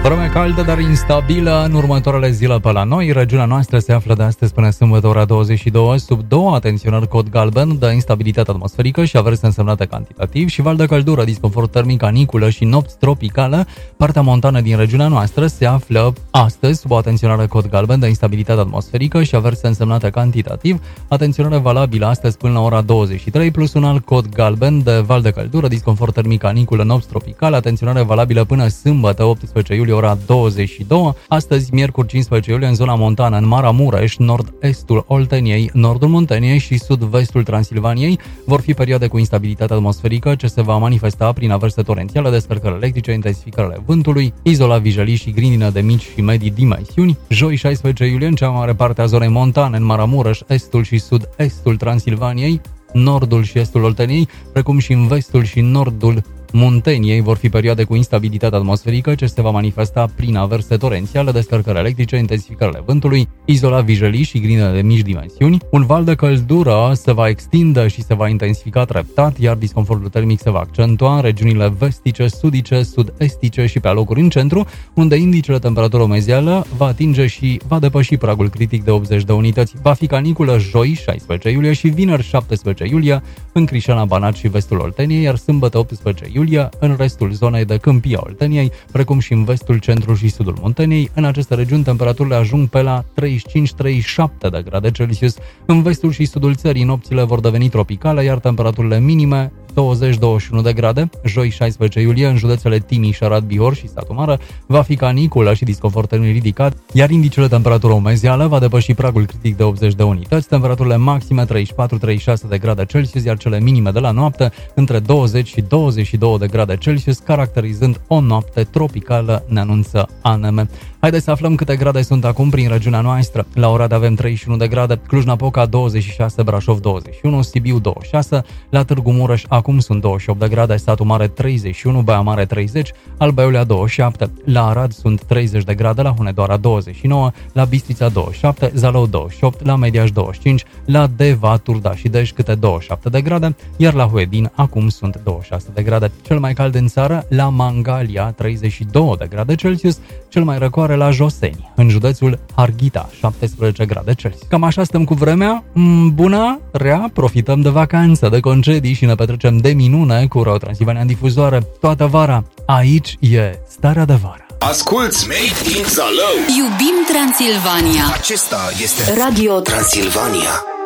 Vreme caldă, dar instabilă în următoarele zile pe la noi. Regiunea noastră se află de astăzi până sâmbătă ora 22 sub 2 atenționări cod galben de instabilitate atmosferică și averse însemnate cantitativ și val de căldură, disconfort termic, caniculă și nopți tropicală. Partea montană din regiunea noastră se află astăzi sub o atenționare cod galben de instabilitate atmosferică și averse însemnate cantitativ. Atenționare valabilă astăzi până la ora 23 plus un alt cod galben de val de căldură, disconfort termic, caniculă, nopți tropicale. Atenționare valabilă până sâmbătă 18 iulie ora 22. Astăzi, miercuri 15 iulie, în zona montană, în Maramureș, nord-estul Olteniei, nordul Munteniei și sud-vestul Transilvaniei, vor fi perioade cu instabilitate atmosferică ce se va manifesta prin averse torențiale, descărcări electrice, intensificările vântului, izola vijelii și grindină de mici și medii dimensiuni. Joi 16 iulie, în cea mai mare parte a zonei montane, în Maramureș, estul și sud-estul Transilvaniei, nordul și estul Olteniei, precum și în vestul și nordul Munteniei, vor fi perioade cu instabilitate atmosferică ce se va manifesta prin averse torențiale, descărcări electrice, intensificările vântului, izola vijelii și grindă de mici dimensiuni. Un val de căldură se va extinde și se va intensifica treptat, iar disconfortul termic se va accentua în regiunile vestice, sudice, sud-estice și pe alocuri în centru, unde indicele temperatură mezială va atinge și va depăși pragul critic de 80 de unități. Va fi caniculă joi 16 iulie și vineri 17 iulie în Crișana, Banat și vestul Olteniei, iar sâmbătă 18 iulie în restul zonei de câmpia Olteniei, precum și în vestul, centrul și sudul Munteniei. În aceste regiuni temperaturile ajung pe la 35-37 de grade Celsius. În vestul și sudul țării nopțile vor deveni tropicale, iar temperaturile minime 20-21 de grade. Joi 16 iulie în județele Timiș, Arad, Bihor și Satu Mare va fi caniculă și disconfort termic ridicat, iar indicele temperatură umezială va depăși pragul critic de 80 de unități. Temperaturile maxime 34-36 de grade Celsius, iar cele minime de la noapte între 20 și 22 de grade Celsius, caracterizând o noapte tropicală, ne anunță ANM. Haideți să aflăm câte grade sunt acum prin regiunea noastră. La Oradea avem 31 de grade, Cluj-Napoca 26, Brașov 21, Sibiu 26, la Târgu Mureș acum sunt 28 de grade, Satu Mare 31, Baia Mare 30, Alba Iulia 27, la Arad sunt 30 de grade, la Hunedoara 29, la Bistrița 27, Zalău 28, la Mediaș 25, la Deva, Turda și Deș câte 27 de grade, iar la Huedin acum sunt 26 de grade. Cel mai cald în țară, la Mangalia 32 de grade Celsius, cel mai răcoare la Joseni, în județul Harghita, 17 grade Celsius. Cam așa stăm cu vremea, bună, rea, profităm de vacanță, de concedii și ne petrecem de minune cu Radio Transilvania în difuzoare toată vara. Aici e Starea de Vară. Asculți Made in Zalău. Iubim Transilvania. Acesta este Radio Transilvania.